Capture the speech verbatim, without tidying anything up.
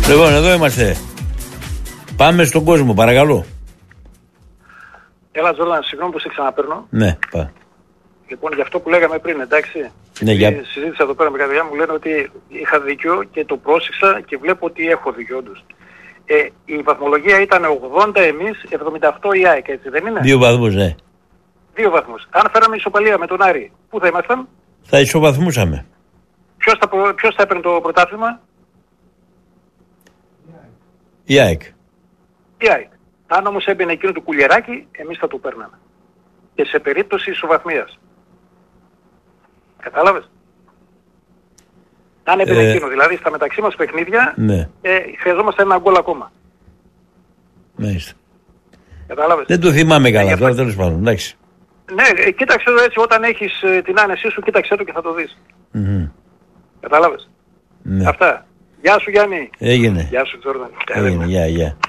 Λοιπόν, εδώ είμαστε. Πάμε στον κόσμο, παρακαλώ. Έλα, Τζόρνταν, συγγνώμη που σε ξαναπαίρνω. Ναι, πάμε. Λοιπόν, για αυτό που λέγαμε πριν, εντάξει. Ναι, για... Συζήτησα εδώ πέρα με κάποια μου, λένε ότι είχα δίκιο και το πρόσεξα και βλέπω ότι έχω δίκιο όντως. Ε, η βαθμολογία ήταν ογδόντα εμείς, εβδομήντα οκτώ η ΑΕΚ, έτσι δεν είναι? Δύο βαθμούς, ναι. Δύο βαθμούς. Αν φέραμε ισοπαλία με τον Άρη, πού θα ήμασταν? Θα ισοβαθμούσαμε. Ποιος θα, ποιος θα έπαιρνε το πρωτάθλημα? Η ΑΕΚ. Η ΑΕΚ. Αν όμως έμπαινε εκείνο του κουλιεράκι, εμείς θα το παίρναμε. Και σε περίπτωση ισοβαθμίας. Κατάλαβες? Αν έμπαινε Ε, εκείνο, δηλαδή στα μεταξύ μας παιχνίδια, ναι. ε, χρειαζόμαστε ένα γκολ ακόμα. Μάλιστα. Κατάλαβες? Δεν το θυμάμαι καλά, Ε, τώρα τέλος πάντων, εντάξει. Ναι, ε, κοίταξε το έτσι, όταν έχεις ε, την άνεσή σου, κοίταξε το και θα το δεις. Mm-hmm. Κατάλαβες? Ναι. Αυτά. Γεια σου Γιάννη. Έγινε. Γεια σου Τζόρνταν. Έγινε, γεια, γεια.